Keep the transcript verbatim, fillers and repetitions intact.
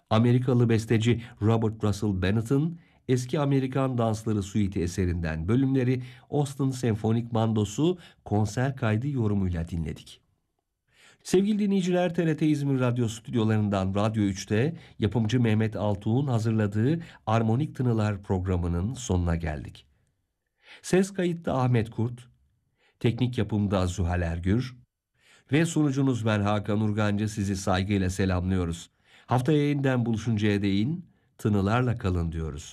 Amerikalı besteci Robert Russell Bennett'ın Eski Amerikan Dansları Suite eserinden bölümleri Austin Senfonik Bandosu konser kaydı yorumuyla dinledik. Sevgili dinleyiciler, T R T İzmir Radyo stüdyolarından Radyo üçte yapımcı Mehmet Altuğ'un hazırladığı Armonik Tınılar programının sonuna geldik. Ses kayıtta Ahmet Kurt, teknik yapımda Zuhal Ergür ve sunucunuz ben Hakan Urgancı sizi saygıyla selamlıyoruz. Haftaya yeniden buluşuncaya değin tınılarla kalın diyoruz.